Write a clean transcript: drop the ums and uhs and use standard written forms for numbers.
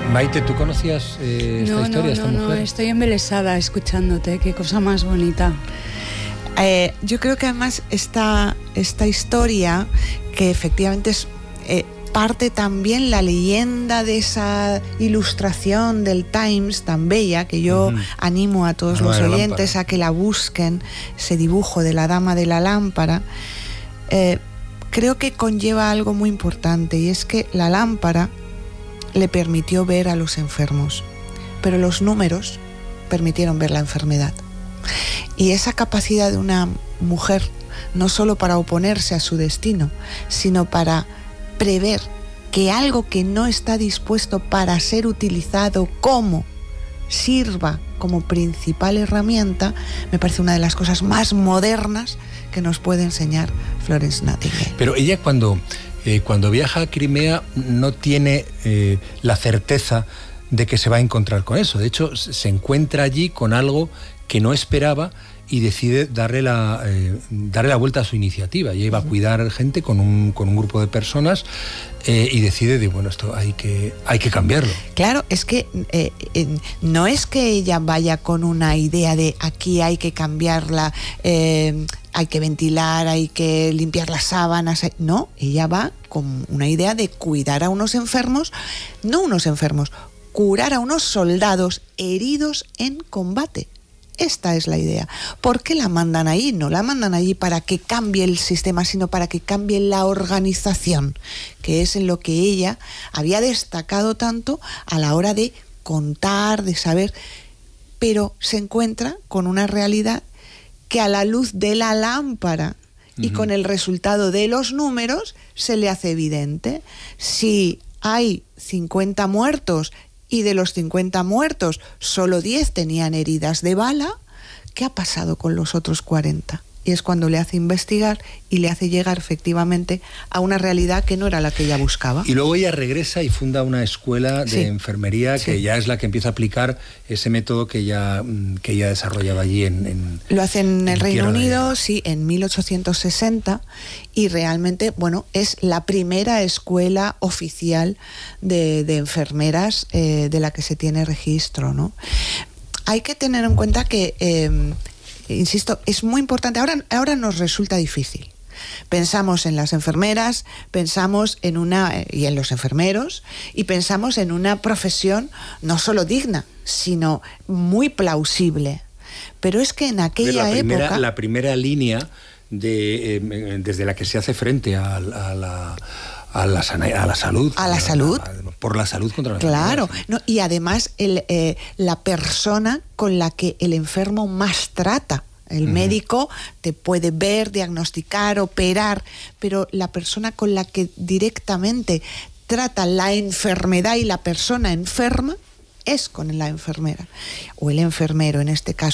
Maite, ¿tú conocías esta historia de esta mujer? No, estoy embelesada escuchándote, qué cosa más bonita. Yo creo que además esta historia, que efectivamente es parte también la leyenda de esa ilustración del Times tan bella, que yo animo a todos los oyentes a que la busquen, ese dibujo de la dama de la lámpara, creo que conlleva algo muy importante, y es que la lámpara le permitió ver a los enfermos, pero los números permitieron ver la enfermedad. Y esa capacidad de una mujer, no solo para oponerse a su destino, sino para prever que algo que no está dispuesto para ser utilizado sirva como principal herramienta, me parece una de las cosas más modernas que nos puede enseñar Florence Nightingale. Pero ella cuando viaja a Crimea no tiene la certeza de que se va a encontrar con eso. De hecho, se encuentra allí con algo que no esperaba y decide darle la vuelta a su iniciativa. Ella iba a cuidar gente con un grupo de personas y decide bueno, esto hay que cambiarlo. Claro, es que no es que ella vaya con una idea de aquí hay que cambiarla, hay que ventilar, hay que limpiar las sábanas. No, ella va con una idea de cuidar a unos enfermos, curar a unos soldados heridos en combate. Esta es la idea. ¿Por qué la mandan ahí? No la mandan allí para que cambie el sistema, sino para que cambie la organización, que es en lo que ella había destacado tanto a la hora de contar, de saber, pero se encuentra con una realidad que a la luz de la lámpara y con el resultado de los números se le hace evidente. Si hay 50 muertos y de los 50 muertos solo 10 tenían heridas de bala, ¿qué ha pasado con los otros 40? Y es cuando le hace investigar y le hace llegar efectivamente a una realidad que no era la que ella buscaba. Y luego ella regresa y funda una escuela de enfermería que ya es la que empieza a aplicar ese método que ella desarrollaba allí Lo hace en el Reino Unido, en 1860, y realmente, bueno, es la primera escuela oficial de enfermeras de la que se tiene registro, ¿no? Hay que tener en cuenta que insisto, es muy importante. Ahora nos resulta difícil. Pensamos en las enfermeras, pensamos y en los enfermeros, y pensamos en una profesión no solo digna, sino muy plausible. Pero es que en aquella época... La primera línea desde la que se hace frente a la salud. A la salud. Por la salud contra la Claro, enfermedad. no, y además la persona con la que el enfermo más trata. El médico te puede ver, diagnosticar, operar, pero la persona con la que directamente trata la enfermedad y la persona enferma es con la enfermera, o el enfermero en este caso.